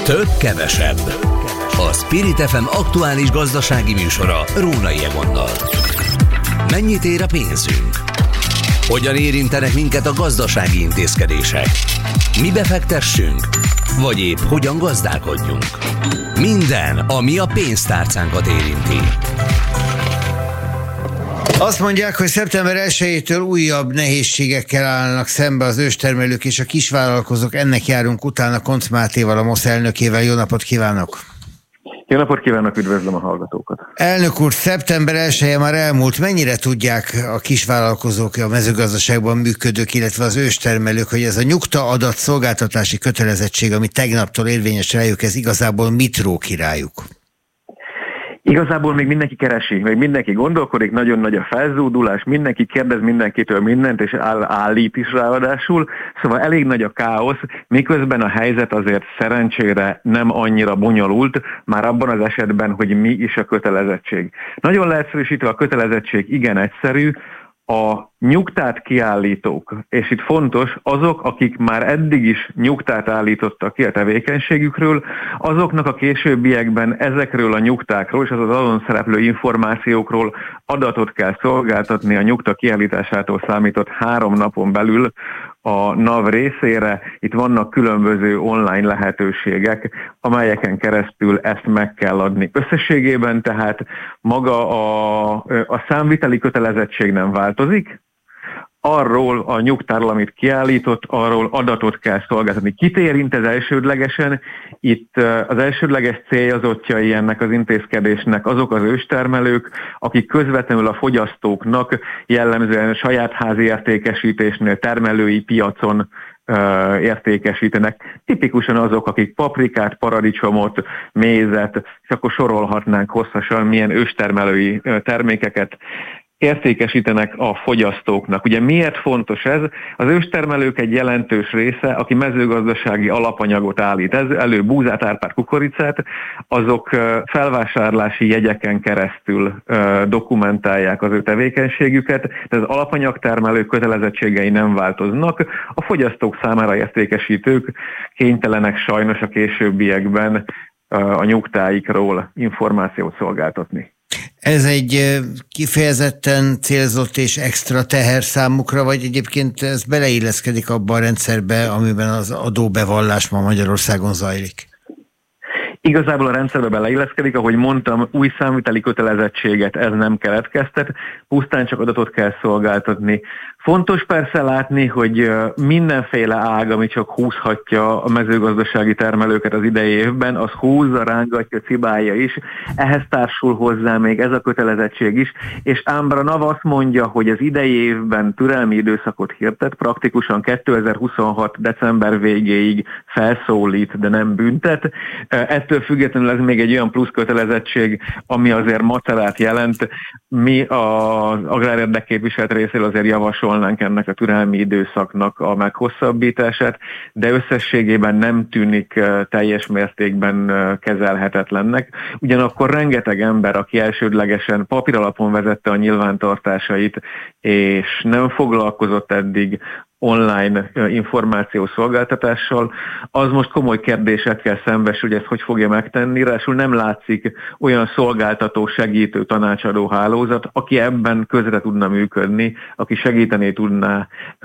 Több kevesebb. A Spirit FM aktuális gazdasági műsora Rónai Egonnal. Mennyit ér a pénzünk? Hogyan érintenek minket a gazdasági intézkedések? Mi befektessünk? Vagy épp hogyan gazdálkodjunk? Minden, ami a pénztárcánkat érinti. Azt mondják, hogy szeptember 1-től újabb nehézségekkel állnak szembe az őstermelők és a kisvállalkozók. Ennek járunk utána Koncz Mátéval, a MOSZ elnökével. Jó napot kívánok! Jó napot kívánok, üdvözlöm a hallgatókat! Elnök úr, szeptember 1-je már elmúlt. Mennyire tudják a kisvállalkozók, a mezőgazdaságban működők, illetve az őstermelők, hogy ez a nyugta adat szolgáltatási kötelezettség, ami tegnaptól érvényes rájuk, ez igazából mit ró ki rájuk? Igazából még mindenki keresi, még mindenki gondolkodik, nagyon nagy a felzúdulás, mindenki kérdez mindenkitől mindent, és állít is ráadásul, szóval elég nagy a káosz, miközben a helyzet azért szerencsére nem annyira bonyolult, már abban az esetben, hogy mi is a kötelezettség. Nagyon leegyszerűsítve a kötelezettség igen egyszerű, a nyugtát kiállítók, és itt fontos, azok, akik már eddig is nyugtát állítottak ki a tevékenységükről, azoknak a későbbiekben ezekről a nyugtákról és az azon szereplő információkról adatot kell szolgáltatni a nyugta kiállításától számított 3 napon belül a NAV részére. Itt vannak különböző online lehetőségek, amelyeken keresztül ezt meg kell adni. Összességében tehát maga a számviteli kötelezettség nem változik, arról a nyugtáról, amit kiállított, arról adatot kell szolgáltatni. Kit érint ez elsődlegesen? Itt az elsődleges célzottjai ennek az intézkedésnek azok az őstermelők, akik közvetlenül a fogyasztóknak jellemzően saját házi értékesítésnél, termelői piacon értékesítenek. Tipikusan azok, akik paprikát, paradicsomot, mézet, és akkor sorolhatnánk hosszasan, milyen őstermelői termékeket értékesítenek a fogyasztóknak. Ugye miért fontos ez? Az őstermelők egy jelentős része, aki mezőgazdasági alapanyagot állít elő, búzát, árpát, kukoricát, azok felvásárlási jegyeken keresztül dokumentálják az ő tevékenységüket, de az alapanyagtermelők kötelezettségei nem változnak. A fogyasztók számára értékesítők kénytelenek sajnos a későbbiekben a nyugtáikról információt szolgáltatni. Ez egy kifejezetten célzott és extra teher számukra, vagy egyébként ez beleilleszkedik abba a rendszerbe, amiben az adóbevallás ma Magyarországon zajlik? Igazából a rendszerbe beleilleszkedik, ahogy mondtam, új számviteli kötelezettséget ez nem keletkeztet, pusztán csak adatot kell szolgáltatni. Fontos persze látni, hogy mindenféle ág, ami csak húzhatja a mezőgazdasági termelőket az idei évben, az húzza, rángatja, cibálja is. Ehhez társul hozzá még ez a kötelezettség is, és ámbra NAV azt mondja, hogy az idei évben türelmi időszakot hirdet, praktikusan 2026. december végéig felszólít, de nem büntet. Ettől függetlenül ez még egy olyan plusz kötelezettség, ami azért macerát jelent. Mi az agrárérdeképviselet részéről azért javasolnánk ennek a türelmi időszaknak a meghosszabbítását, de összességében nem tűnik teljes mértékben kezelhetetlennek. Ugyanakkor rengeteg ember, aki elsődlegesen papíralapon vezette a nyilvántartásait, és nem foglalkozott eddig online információszolgáltatással, az most komoly kérdésekkel szembesül, hogy ezt hogy fogja megtenni, ráadásul nem látszik olyan szolgáltató, segítő, tanácsadó hálózat, aki ebben közre tudna működni, aki segíteni tudná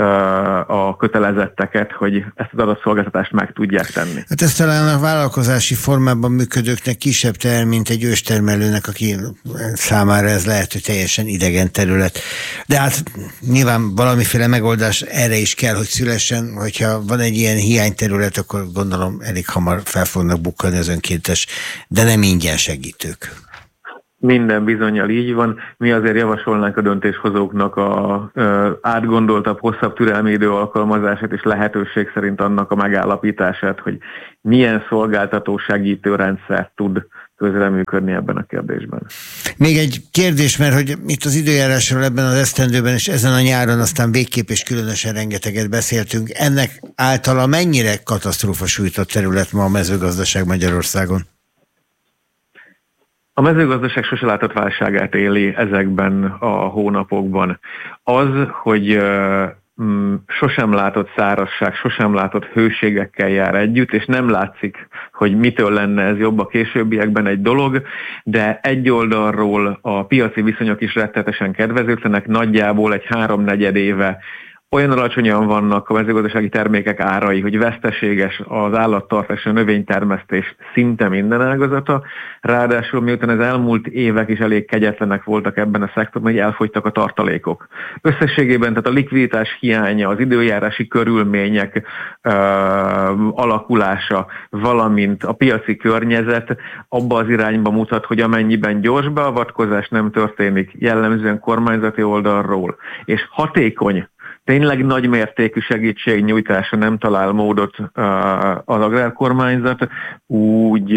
a kötelezetteket, hogy ezt az adatszolgáltatást meg tudják tenni. Hát ez talán a vállalkozási formában működőknek kisebb teher, mint egy őstermelőnek, aki számára ez lehet, hogy teljesen idegen terület. De hát nyilván valamiféle megoldás erre is kell, hogy szülessen, hogyha van egy ilyen hiányterület, akkor gondolom elég hamar fel fognak bukkani az önkéntes, de nem ingyen segítők. Minden bizonnyal így van. Mi azért javasolnánk a döntéshozóknak a átgondoltabb, hosszabb türelmi idő alkalmazását és lehetőség szerint annak a megállapítását, hogy milyen szolgáltató segítő rendszer tud közreműködni ebben a kérdésben. Még egy kérdés, mert hogy itt az időjárásról ebben az esztendőben és ezen a nyáron aztán végképp és különösen rengeteget beszéltünk. Ennek általa mennyire katasztrófa sújtott terület ma a mezőgazdaság Magyarországon? A mezőgazdaság sose látott válságát éli ezekben a hónapokban. Az, hogy sosem látott szárazság, sosem látott hőségekkel jár együtt, és nem látszik, hogy mitől lenne ez jobb a későbbiekben egy dolog, de egy oldalról a piaci viszonyok is rettetesen kedvezőtlenek, nagyjából egy 3-4 éve olyan alacsonyan vannak a mezőgazdasági termékek árai, hogy veszteséges az állattartás és a növénytermesztés szinte minden ágazata. Ráadásul miután az elmúlt évek is elég kegyetlenek voltak ebben a szektorban, hogy elfogytak a tartalékok. Összességében tehát a likviditás hiánya, az időjárási körülmények alakulása, valamint a piaci környezet abba az irányba mutat, hogy amennyiben gyors beavatkozás nem történik, jellemzően kormányzati oldalról, és hatékony, tényleg nagy mértékű segítségnyújtásra nem talál módot az agrárkormányzat, úgy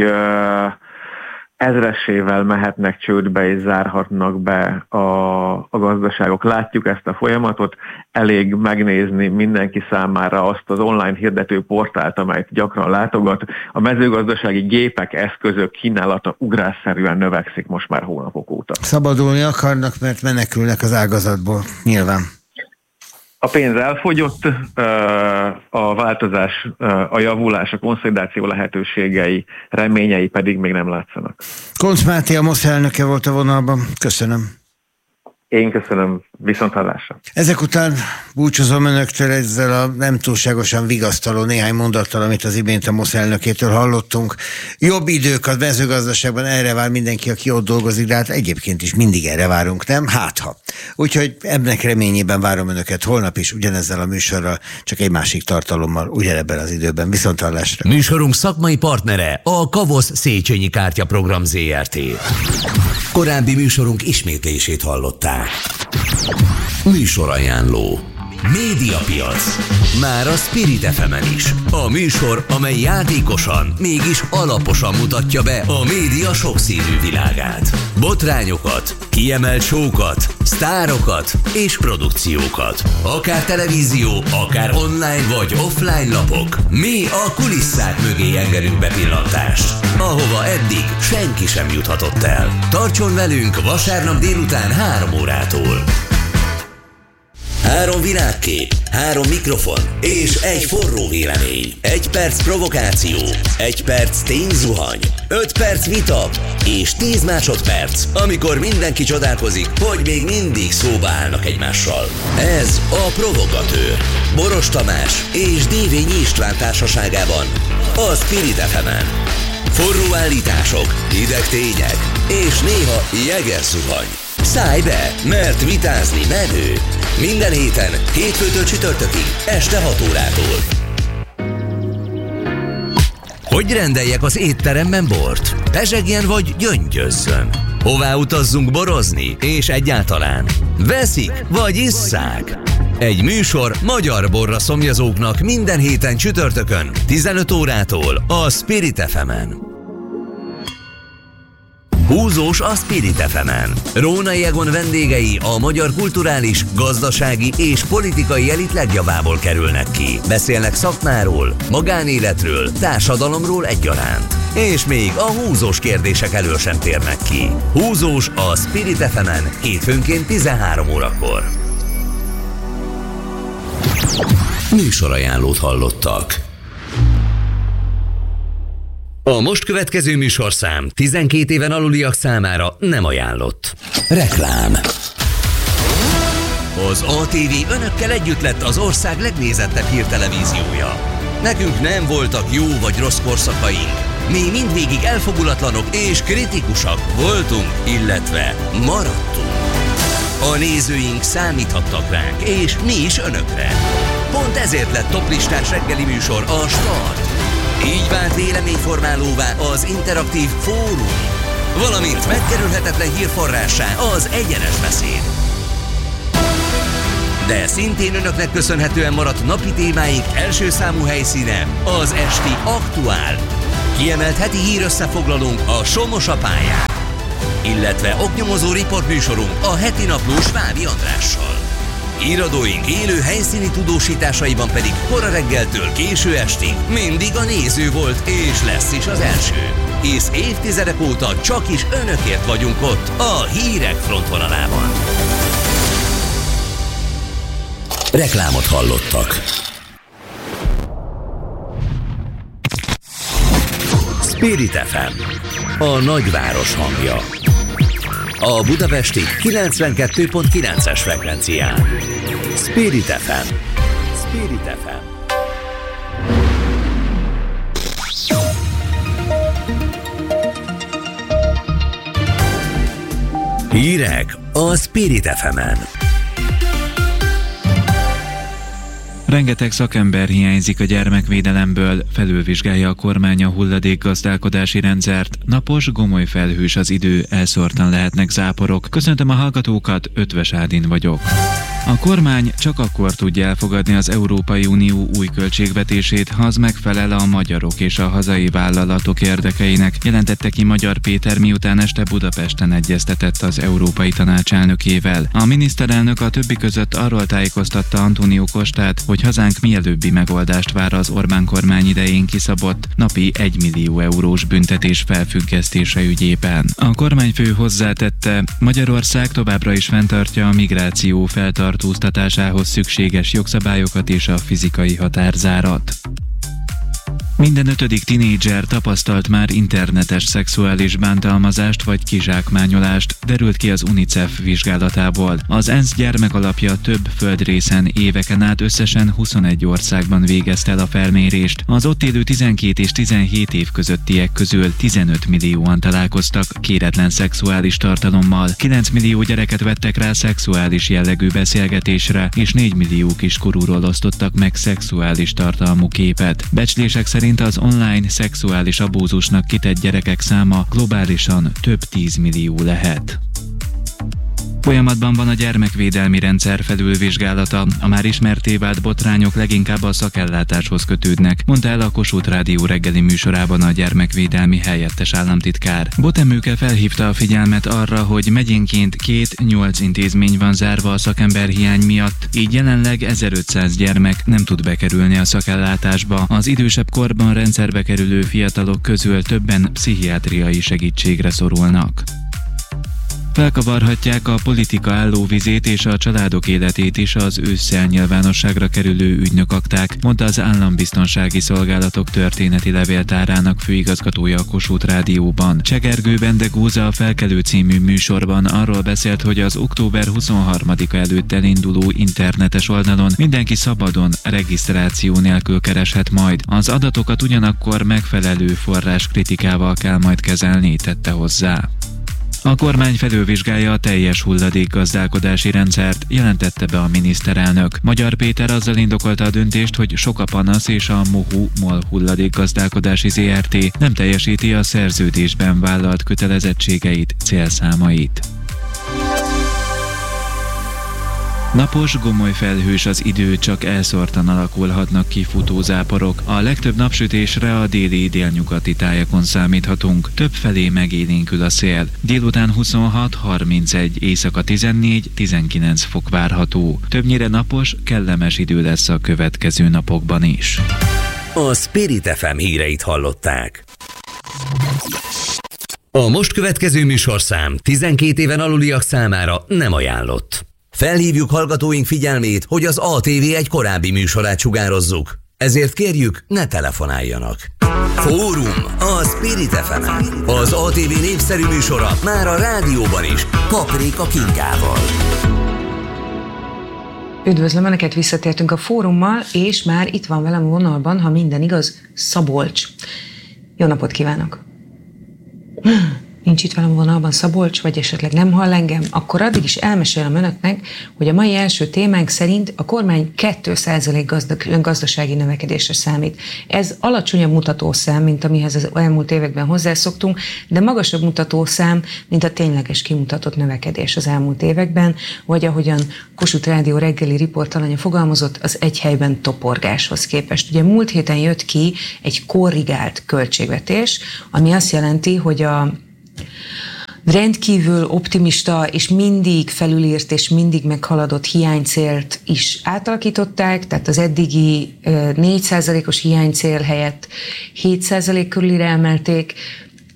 ezresével mehetnek csődbe és zárhatnak be a gazdaságok. Látjuk ezt a folyamatot, elég megnézni mindenki számára azt az online hirdető portált, amelyet gyakran látogat. A mezőgazdasági gépek, eszközök kínálata ugrásszerűen növekszik most már hónapok óta. Szabadulni akarnak, mert menekülnek az ágazatból, nyilván. A pénz elfogyott, a változás, a javulás, a konszolidáció lehetőségei, reményei pedig még nem látszanak. Koncz Máté, a MOSZ elnöke volt a vonalban. Köszönöm. Én köszönöm, viszonthallásra. Ezek után búcsúzom önöktől ezzel a nem túlságosan vigasztaló néhány mondattal, amit az imént a MOSZ elnökétől hallottunk. Jobb idők a mezőgazdaságban, erre vár mindenki, aki ott dolgozik, de hát egyébként is mindig erre várunk, nem? Hátha. Úgyhogy ennek reményében várom önöket holnap is ugyanezzel a műsorral, csak egy másik tartalommal, ugyanebben az időben. Viszonthallásra. Műsorunk szakmai partnere a Kavosz Széchenyi Kártyaprogram ZRT. Korábbi műsorunk ismétlését hallották. Műsorajánló. Médiapiac. Már a Spirit FM-en is. A műsor, amely játékosan, mégis alaposan mutatja be a média sokszínű világát. Botrányokat, kiemelt show-kat, sztárokat és produkciókat. Akár televízió, akár online vagy offline lapok. Mi a kulisszák mögé engedünk bepillantást, ahova eddig senki sem juthatott el. Tartson velünk vasárnap délután 3 órától. 3 világkép, 3 mikrofon és egy forró vélemény. 1 perc provokáció, 1 perc tényzuhany, 5 perc vita és 10 másodperc, amikor mindenki csodálkozik, hogy még mindig szóba állnak egymással. Ez a Provogatőr. Boros Tamás és Dévényi István társaságában a Spirit FM-en. Forró állítások, hideg tények és néha jegerzuhany. Szállj be, mert vitázni menő. Minden héten, hétfőtől csütörtökig, este 6 órától. Hogy rendeljek az étteremben bort? Pezsegjen vagy gyöngyözzön? Hová utazzunk borozni? És egyáltalán veszik vagy isszák? Egy műsor magyar borra szomjazóknak minden héten csütörtökön, 15 órától a Spirit FM-en. Húzós a Spirit FM-en. Rónai Egon vendégei a magyar kulturális, gazdasági és politikai elit legjavából kerülnek ki. Beszélnek szakmáról, magánéletről, társadalomról egyaránt. És még a húzós kérdések elől sem térnek ki. Húzós a Spirit FM-en hétfőnként 13 órakor. Műsorajánlót hallottak. A most következő műsorszám 12 éven aluliak számára nem ajánlott. Reklám. Az ATV önökkel együtt lett az ország legnézettebb hírtelevíziója. Nekünk nem voltak jó vagy rossz korszakaink. Mi mindvégig elfogulatlanok és kritikusak voltunk, illetve maradtunk. A nézőink számíthattak ránk, és mi is önökre. Pont ezért lett toplistás reggeli műsor a Start. Így vált véleményformálóvá az interaktív fórum, valamint megkerülhetetlen hírforrássá az egyenes beszéd. De szintén önöknek köszönhetően maradt napi témáink első számú helyszíne az esti Aktuál. Kiemelt heti hírösszefoglalónk a Somos a pályán, illetve oknyomozó riportműsorunk a heti napló Svábi Andrással. Iradóink élő helyszíni tudósításaiban pedig kora reggeltől késő estig mindig a néző volt és lesz is az első. Hisz évtizedek óta csak is önökért vagyunk ott a hírek frontvonalában. Reklámot hallottak. Spirit FM, a nagyváros hangja. A budapesti 92.9-es frekvencián. Spirit FM. Spirit FM. Hírek a Spirit FM-en. Rengeteg szakember hiányzik a gyermekvédelemből, felülvizsgálja a kormány a hulladékgazdálkodási rendszert. Napos, gomoly felhős az idő, elszórtan lehetnek záporok. Köszöntöm a hallgatókat, Ötvös Ádin vagyok. A kormány csak akkor tudja elfogadni az Európai Unió új költségvetését, ha az megfelel a magyarok és a hazai vállalatok érdekeinek, jelentette ki Magyar Péter, miután este Budapesten egyeztetett az Európai Tanács elnökével. A miniszterelnök a többi között arról tájékoztatta Antónió Costát, hogy hazánk mielőbbi megoldást vár az Orbán kormány idején kiszabott napi 1 millió eurós büntetés felfüggesztése ügyében. A kormányfő hozzátette, Magyarország továbbra is fenntartja a migráció feltartóztatásához szükséges jogszabályokat és a fizikai határzárat. Minden 5. tinédzser tapasztalt már internetes szexuális bántalmazást vagy kizsákmányolást, derült ki az UNICEF vizsgálatából. Az ENSZ gyermekalapja több földrészen éveken át összesen 21 országban végezte el a felmérést. Az ott élő 12 és 17 év közöttiek közül 15 millióan találkoztak kéretlen szexuális tartalommal, 9 millió gyereket vettek rá szexuális jellegű beszélgetésre, és 4 millió kiskorúról osztottak meg szexuális tartalmú képet. Becslések szerint az online szexuális abúzusnak kitett gyerekek száma globálisan több 10 millió lehet. Folyamatban van a gyermekvédelmi rendszer felülvizsgálata, a már ismertté vált botrányok leginkább a szakellátáshoz kötődnek, mondta el a Kossuth Rádió reggeli műsorában a gyermekvédelmi helyettes államtitkár. Botemőke felhívta a figyelmet arra, hogy megyénként 2-8 intézmény van zárva a szakemberhiány miatt, így jelenleg 1500 gyermek nem tud bekerülni a szakellátásba. Az idősebb korban rendszerbe kerülő fiatalok közül többen pszichiátriai segítségre szorulnak. Felkavarhatják a politika állóvizét és a családok életét is az ősszel nyilvánosságra kerülő ügynökakták, mondta az Állambiztonsági Szolgálatok történeti levéltárának főigazgatója a Kossuth Rádióban. Csegergő Bendegúza a Felkelő című műsorban arról beszélt, hogy az október 23-a előtt elinduló internetes oldalon mindenki szabadon, regisztráció nélkül kereshet majd. Az adatokat ugyanakkor megfelelő forráskritikával kell majd kezelni, tette hozzá. A kormány felülvizsgálja a teljes hulladékgazdálkodási rendszert, jelentette be a miniszterelnök. Magyar Péter azzal indokolta a döntést, hogy sok a panasz és a MOL hulladékgazdálkodási ZRT nem teljesíti a szerződésben vállalt kötelezettségeit, célszámait. Napos, gomoly felhős az idő, csak elszórtan alakulhatnak ki futózáporok. A legtöbb napsütésre a déli-délnyugati tájakon számíthatunk. Többfelé megélénkül a szél. Délután 26-31, éjszaka 14-19 fok várható. Többnyire napos, kellemes idő lesz a következő napokban is. A Spirit FM híreit hallották. A most következő műsorszám 12 éven aluliak számára nem ajánlott. Felhívjuk hallgatóink figyelmét, hogy az ATV egy korábbi műsorát sugározzuk. Ezért kérjük, ne telefonáljanak. Fórum a Spirit FM-en. Az ATV népszerű műsora már a rádióban is. Paprika Kinkával. Üdvözlöm Önöket, visszatértünk a Fórummal, és már itt van velem a vonalban, ha minden igaz, Szabolcs. Jó napot kívánok! Nincs itt velem a vonalban Szabolcs, vagy esetleg nem hall engem, akkor addig is elmesélem Önöknek, hogy a mai első témánk szerint a kormány 2% gazdasági növekedésre számít. Ez alacsonyabb mutatószám, mint amihez az elmúlt években hozzászoktunk, de magasabb mutatószám, mint a tényleges kimutatott növekedés az elmúlt években, vagy ahogyan Kossuth Rádió reggeli riportalanya fogalmazott, az egy helyben toporgáshoz képest. Ugye múlt héten jött ki egy korrigált költségvetés, ami azt jelenti, hogy a rendkívül optimista és mindig felülírt és mindig meghaladott hiánycélt is átalakították, tehát az eddigi 4%-os hiánycél helyett 7% körülire emelték,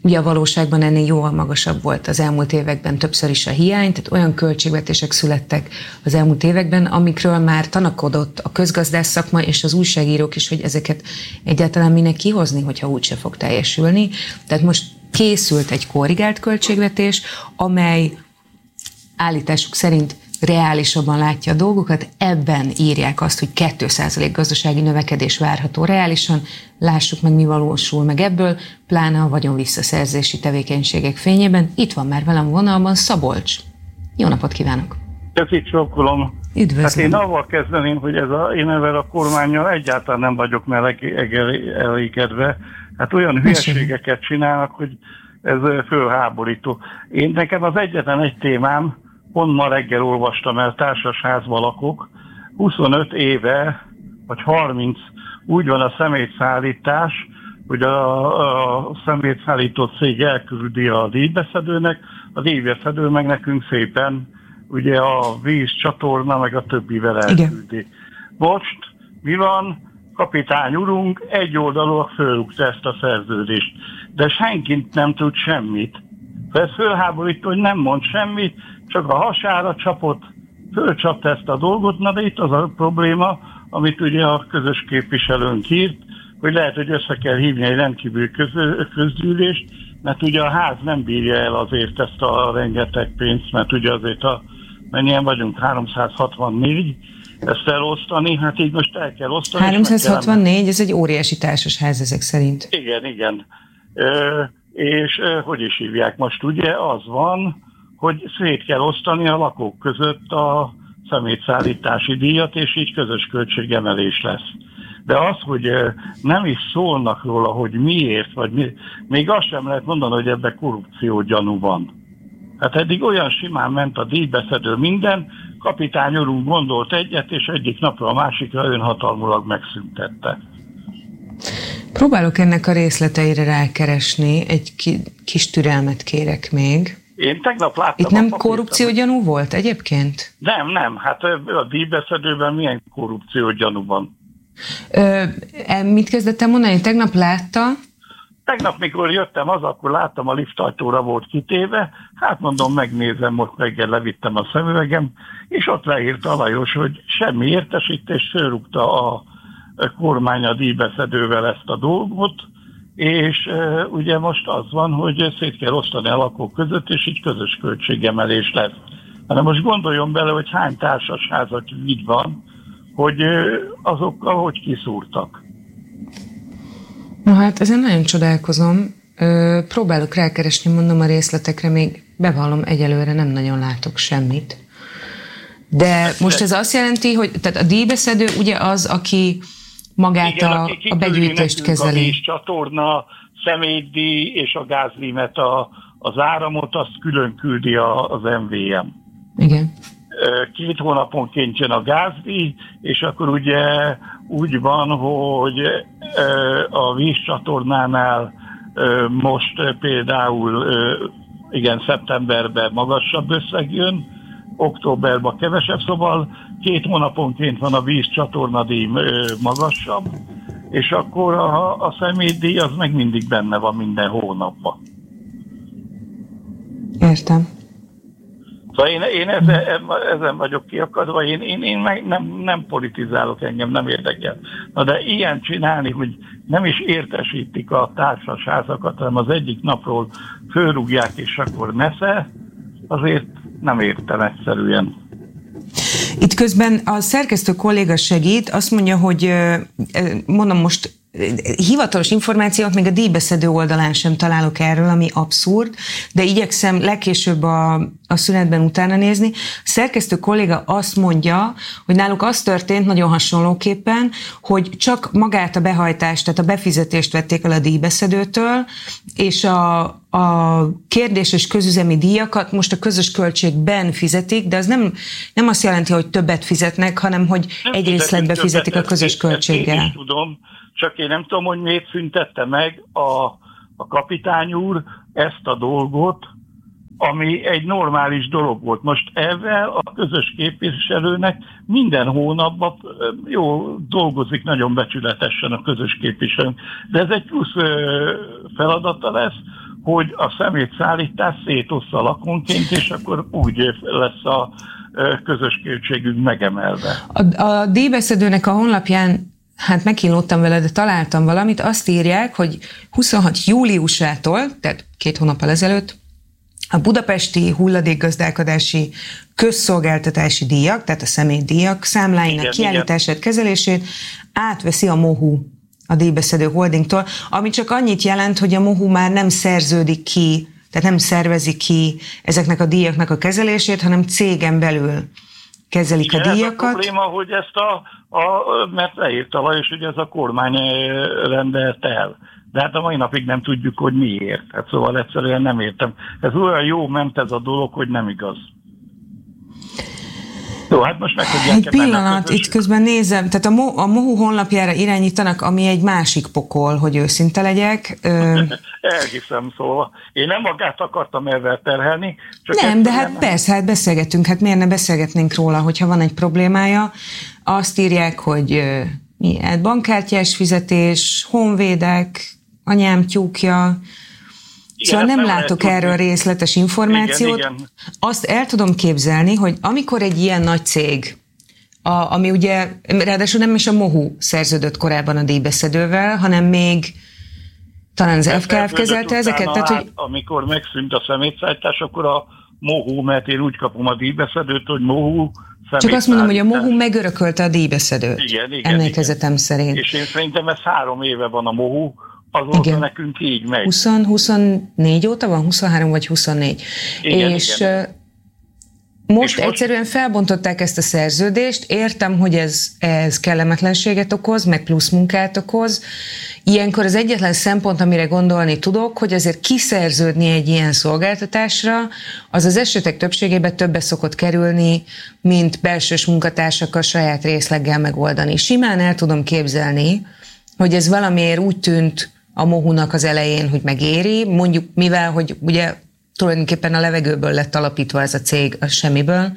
Ugye a valóságban ennél jóval magasabb volt az elmúlt években többször is a hiány, tehát olyan költségvetések születtek az elmúlt években, amikről már tanakodott a közgazdász szakma és az újságírók is, hogy ezeket egyáltalán minek kihozni, hogyha úgyse fog teljesülni. Tehát most készült egy korrigált költségvetés, amely állításuk szerint reálisabban látja a dolgokat, ebben írják azt, hogy 2% gazdasági növekedés várható reálisan, lássuk meg, mi valósul meg ebből, pláne a vagyon visszaszerzési tevékenységek fényében. Itt van már velem vonalban Szabolcs. Jó napot kívánok! Köszönjük, csókolom! Üdvözlöm! Hát én avval kezdeném, hogy én ezzel a kormánnyal egyáltalán nem vagyok elégedve. Hát olyan hülyeségeket csinálnak, hogy ez fölháborító. Nekem az egyetlen egy témám, pont ma reggel olvastam el, társasházban lakok, 25 éve, vagy 30 úgy van a szemétszállítás, hogy a szemétszállító cég elküldi a díjbeszedőnek, a díjbeszedő meg nekünk szépen ugye a vízcsatorna meg a többivel elküldi. Igen. Most mi van? Kapitány urunk egyoldalúan fölrúgta ezt a szerződést, de senkit nem tud semmit. Ez fölháborító, hogy nem mond semmit, csak a hasára csapott, fölcsapta ezt a dolgot, na de itt az a probléma, amit ugye a közös képviselőnk írt, hogy lehet, hogy össze kell hívni egy rendkívül közgyűlést, mert ugye a ház nem bírja el azért ezt a rengeteg pénzt, mert ugye azért mennyien vagyunk, 364, ezt elosztani, hát így most el kell osztani. 364, ez egy óriási társasház ezek szerint. Igen. És hogy is hívják most, ugye az van, hogy szét kell osztani a lakók között a szemétszállítási díjat, és így közös költségemelés lesz. De az, hogy nem is szólnak róla, hogy miért, vagy még azt sem lehet mondani, hogy ebben korrupció gyanú van. Hát eddig olyan simán ment a díjbeszedő minden, kapitány úrunk gondolt egyet, és egyik napra a másikra önhatalmulag megszüntette. Próbálok ennek a részleteire rákeresni, egy kis türelmet kérek még. Én tegnap láttam. Itt nem korrupciógyanú volt egyébként? Nem, hát a díjbeszedőben milyen korrupciógyanú van? Mit kezdettem mondani? Én tegnap látta? Tegnap, mikor jöttem akkor láttam, a liftajtóra volt kitéve, hát mondom, megnézem, most reggel levittem a szemüvegem, és ott leírta Lajos, hogy semmi értesítés, fölrúgta a kormány a díjbeszedővel ezt a dolgot, és ugye most az van, hogy szét kell osztani a lakók között, és így közös költségemelés lesz. De most gondoljon bele, hogy hány társasházak így van, hogy azokkal hogy kiszúrtak. Na hát ezen nagyon csodálkozom. Próbálok rákeresni, mondom a részletekre, még bevallom, egyelőre nem nagyon látok semmit. De most ez azt jelenti, hogy tehát a díjbeszedő ugye az, aki magát igen, a begyűjtést kezeli. A vízcsatorna, szemétdíj és a gázlimet, az áramot, azt külön küldi az MVM. Igen. 2 hónaponként jön a gázdíj, és akkor ugye úgy van, hogy a vízcsatornánál most például igen, szeptemberben magasabb összeg jön, októberben kevesebb, szóval 2 hónaponként van a vízcsatornadíj magasabb, és akkor a személydíj az meg mindig benne van minden hónapban. Értem. Szóval én ezen vagyok kiakadva, én meg nem politizálok, engem nem érdekel. Na de ilyen csinálni, hogy nem is értesítik a társasházakat, hanem az egyik napról fölrúgják, és akkor nesze, azért nem értem egyszerűen. Itt közben a szerkesztő kolléga segít, azt mondja, hogy mondom most, hivatalos információt még a díjbeszedő oldalán sem találok erről, ami abszurd, de igyekszem legkésőbb a szünetben utána nézni. A szerkesztő kolléga azt mondja, hogy náluk az történt nagyon hasonlóképpen, hogy csak magát a behajtást, tehát a befizetést vették el a díjbeszedőtől, és a kérdéses közüzemi díjakat most a közös költségben fizetik, de az nem azt jelenti, hogy többet fizetnek, hanem hogy egy részletbe fizetik a közös költséggel. Én is tudom, csak én nem tudom, hogy miért szüntette meg a kapitány úr ezt a dolgot, ami egy normális dolog volt. Most ezzel a közös képviselőnek minden hónapban jó dolgozik nagyon becsületesen a közös képviselőnk. De ez egy plusz feladata lesz, hogy a szemétszállítás szétossza lakonként, és akkor úgy lesz a közös költségünk megemelve. A díjbeszedőnek a honlapján, hát megkínlódtam vele, de találtam valamit, azt írják, hogy 26 júliusától, tehát 2 hónappal ezelőtt, a budapesti hulladékgazdálkodási közszolgáltatási díjak, tehát a személydíjak számláinak kiállítását, kezelését átveszi a MOHU, a díjbeszedő holdingtól, ami csak annyit jelent, hogy a MOHU már nem szerződik ki, tehát nem szervezi ki ezeknek a díjaknak a kezelését, hanem cégen belül kezelik a díjakat. Ez a probléma, hogy ezt mert leírta Lajos, hogy ez a kormány rendelt el. De hát a mai napig nem tudjuk, hogy miért. Hát szóval egyszerűen nem értem. Ez olyan jó ment ez a dolog, hogy nem igaz. Jó, hát most meg tudják. Egy pillanat, itt közben nézem, tehát a MOHU honlapjára irányítanak, ami egy másik pokol, hogy őszinte legyek. Elhiszem, szóval. Én nem magát akartam ezzel terhelni. Csak nem, de hát persze, hát beszélgetünk, hát miért ne beszélgetnénk róla, hogyha van egy problémája. Azt írják, hogy bankkártyás fizetés, honvédek, anyám tyúkja. Igen, szóval nem látok erről részletes információt. Igen. Azt el tudom képzelni, hogy amikor egy ilyen nagy cég, ami ugye, ráadásul nem is a MOHU szerződött korábban a díjbeszedővel, hanem még talán az FKF kezelte ezeket. Tehát, hogy... Amikor megszűnt a szemétszállítás, akkor a MOHU, mert én úgy kapom a díjbeszedőt, hogy MOHU. Csak azt mondom, hogy a MOHU megörökölte a díjbeszedőt. Igen, emlékezetem szerint. És én szerintem ez 3 éve van a MOHU, azóta nekünk így megy. 24 óta van? 23 vagy 24. Igen, és most egyszerűen felbontották ezt a szerződést, értem, hogy ez kellemetlenséget okoz, meg plusz munkát okoz. Ilyenkor az egyetlen szempont, amire gondolni tudok, hogy azért kiszerződni egy ilyen szolgáltatásra, az esetek többségében többe szokott kerülni, mint belsős munkatársakkal saját részleggel megoldani. Simán el tudom képzelni, hogy ez valamiért úgy tűnt a MOHU-nak az elején, hogy megéri, mondjuk mivel, hogy ugye tulajdonképpen a levegőből lett alapítva ez a cég a semmiből,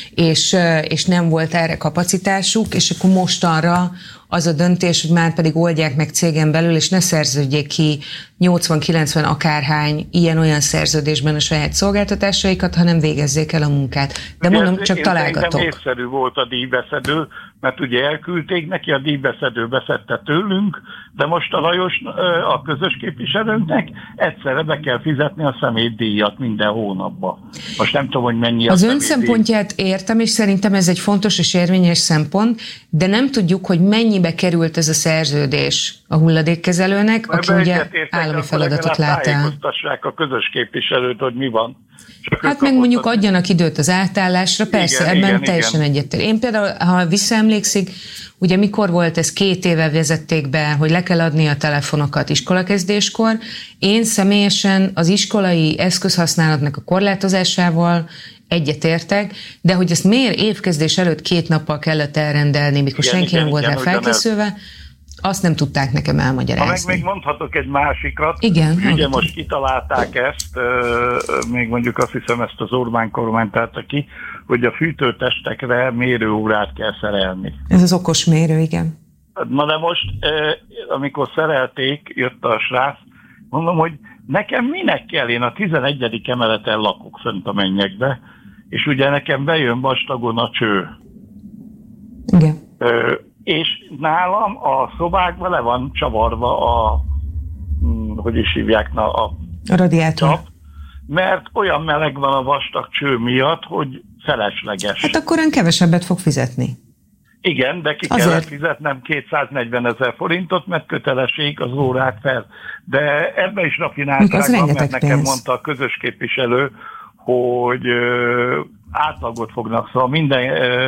és nem volt erre kapacitásuk, és akkor mostanra az a döntés, hogy már pedig oldják meg cégen belül, és ne szerződjék ki 80-90 akárhány ilyen-olyan szerződésben a saját szolgáltatásaikat, hanem végezzék el a munkát. De mondom, csak találgatok. Szerintem észszerű volt a díjbeszedő, mert ugye elküldték neki, a díjbeszedő beszedte tőlünk, de most a Lajos, a közös képviselőnknek egyszerre be kell fizetni a szemétdíjat minden hónapban. Most nem tudom, hogy mennyi az ön szempontját értem, és szerintem ez egy fontos és érvényes szempont, de nem tudjuk, hogy mennyibe került ez a szerződés a hulladékkezelőnek, aki ugye állami feladatot lát el. Tájékoztassák a közös képviselőt, hogy mi van. Hát meg mondjuk adjanak időt az átállásra, persze, ebben teljesen egyetlen. Én például, ha visszaemlékszik, ugye mikor volt ez, 2 éve vezették be, hogy le kell adni a telefonokat iskolakezdéskor. Én személyesen az iskolai eszközhasználatnak a korlátozásával egyetértek, de hogy ezt miért évkezdés előtt 2 nappal kellett elrendelni, mikor senki nem volt rá felkészülve, azt nem tudták nekem elmagyarázni. Ha még mondhatok egy másikat, igen, ugye most kitalálták ezt, még mondjuk azt hiszem ezt az Orbán kormány találta ki, hogy a fűtőtestekre mérőórát kell szerelni. Ez az okos mérő, igen. Na de most, amikor szerelték, jött a srác, mondom, hogy nekem minek kell, én a 11. emeleten lakok fönt a mennyekbe, és ugye nekem bejön vastagon a cső. Igen. És nálam a szobákban le van csavarva hogy is hívják, a radiátor. Csap, mert olyan meleg van a vastag cső miatt, hogy felesleges. Hát akkor ön kevesebbet fog fizetni. Igen, de kellett fizetnem 240 000 forintot, mert kötelesség az órák fel. De ebben is rafináltság van, mert nekem mondta a közös képviselő, hogy átlagot fognak, szóval minden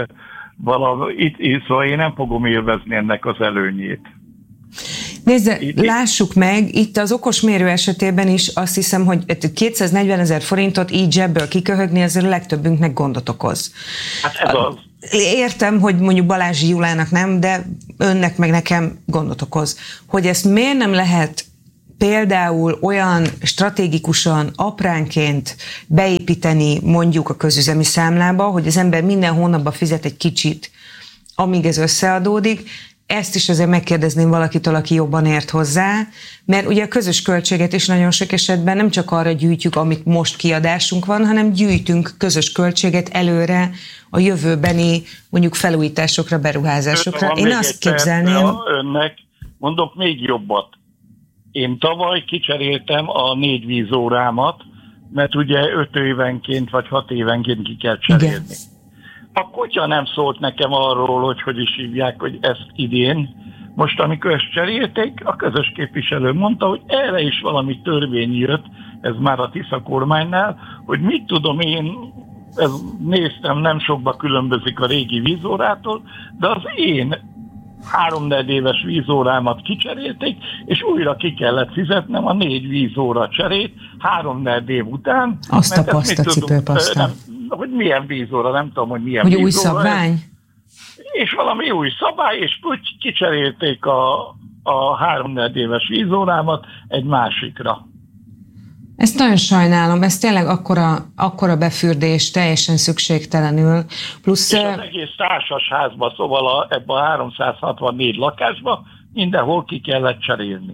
szóval én nem fogom élvezni ennek az előnyét. Nézze, lássuk meg, itt az okosmérő esetében is azt hiszem, hogy 240 000 forintot így zsebből kiköhögni, ezzel a legtöbbünknek gondot okoz. Hát ez az. Értem, hogy mondjuk Balázsi Julának nem, de önnek meg nekem gondot okoz. Hogy ezt miért nem lehet például olyan stratégikusan, apránként beépíteni mondjuk a közüzemi számlába, hogy az ember minden hónapban fizet egy kicsit, amíg ez összeadódik. ezt is azért megkérdezném valakitől, aki jobban ért hozzá, mert ugye a közös költséget is nagyon sok esetben nem csak arra gyűjtjük, amit most kiadásunk van, hanem gyűjtünk közös költséget előre a jövőbeni mondjuk felújításokra, beruházásokra. Én azt képzelném... Önnek mondok még jobbat. Én tavaly kicseréltem a 4 vízórámat, mert ugye 5 évenként vagy 6 évenként ki kell cserélni. Igen. A kutya nem szólt nekem arról, hogy is hívják, hogy ezt idén. Most, amikor ezt cserélték, a közös képviselő mondta, hogy erre is valami törvény jött, ez már a Tisza kormánynál, hogy mit tudom én, néztem, nem sokba különbözik a régi vízórától, de az én 3-4 éves vízórámat kicserélték, és újra ki kellett fizetnem a 4 vízóra cserét 3-4 év után. Azt a paszta, cipőpaszta. Hogy milyen vízóra, nem tudom, hogy milyen hogy vízóra. Új szabvány? És valami új szabály, és úgy kicserélték a 3-4 éves vízórámat egy másikra. Ezt nagyon sajnálom, ez tényleg akkora befürdés, teljesen szükségtelenül. Plusz... És az egész társasházban, szóval ebben a 364 lakásban mindenhol ki kellett cserélni.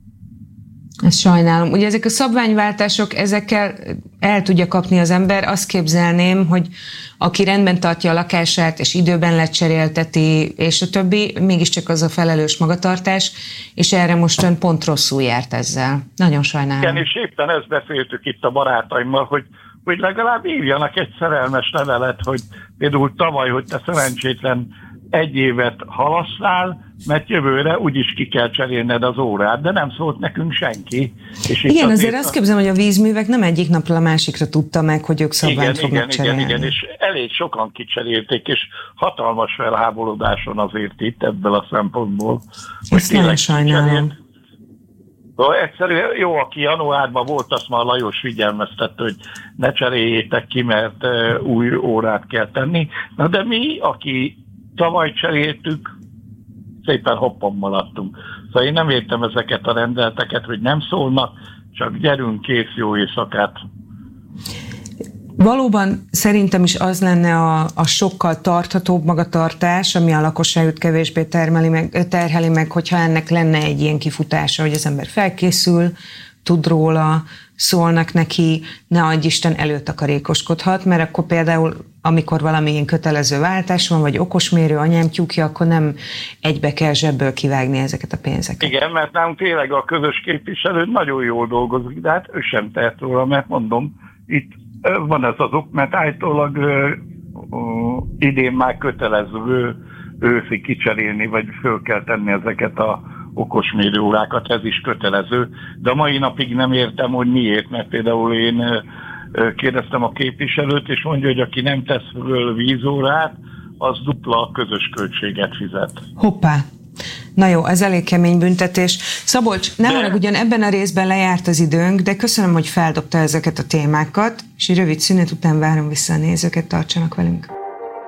Ezt sajnálom. Ugye ezek a szabványváltások, ezekkel el tudja kapni az ember. Azt képzelném, hogy aki rendben tartja a lakását, és időben lecserélteti, és a többi, mégiscsak az a felelős magatartás, és erre most ön pont rosszul járt ezzel. Nagyon sajnálom. Igen, és éppen ezt beszéltük itt a barátaimmal, hogy legalább írjanak egy szerelmes levelet, hogy például tavaly, hogy te szerencsétlen 1 évet halasszál, mert jövőre úgyis ki kell cserélned az órát, de nem szólt nekünk senki. És igen, azért azt képzelem, hogy a vízművek nem egyik napra a másikra tudta meg, hogy ők szabványt fognak cserélni. Igen, és elég sokan kicserélték, és hatalmas felháborodáson azért itt ebből a szempontból. Ezt nagyon sajnálom. Egyszerűen jó, aki januárban volt, azt már Lajos figyelmeztette, hogy ne cseréljétek ki, mert új órát kell tenni. Na de mi, aki tavaly cseréltük, szépen hoppan maradtunk. Szóval én nem értem ezeket a rendeleteket, hogy nem szólnak, csak gyerünk, kész, jó éjszakát. Valóban szerintem is az lenne a sokkal tarthatóbb magatartás, ami a lakosságot kevésbé terheli meg, hogyha ennek lenne egy ilyen kifutása, hogy az ember felkészül, tud róla, szólnak neki, ne adj Isten, előtakarékoskodhat, mert akkor például, amikor valamilyen kötelező váltás van, vagy okosmérő, anyám tyúkja, akkor nem egybe kell zsebből kivágni ezeket a pénzeket. Igen, mert nálunk tényleg a közös képviselő nagyon jól dolgozik, de hát ő sem tehet róla, mert mondom, itt van ez az ok, mert állítólag idén már kötelező őszi kicserélni, vagy föl kell tenni ezeket a okosmérő órákat, ez is kötelező, de a mai napig nem értem, hogy miért, mert például én kérdeztem a képviselőt, és mondja, hogy aki nem tesz föl vízórát, az dupla közös költséget fizet. Hoppá! Na jó, ez elég kemény büntetés. Szabolcs, ne haragudjon, ebben a részben lejárt az időnk, de köszönöm, hogy feldobta ezeket a témákat, és egy rövid szünet után várom vissza a nézőket, tartsanak velünk.